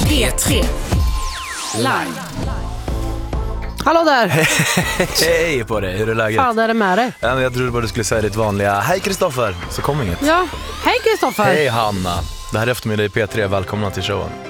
P3 Live. Hallå där! Hej på dig, hur är läget? Fan, är det med dig? Ja, men jag trodde bara du skulle säga ditt vanliga hej Kristoffer, så kom inget. Ja, hej Kristoffer! Hej Hanna, det här är eftermiddag i P3, välkomna till showen.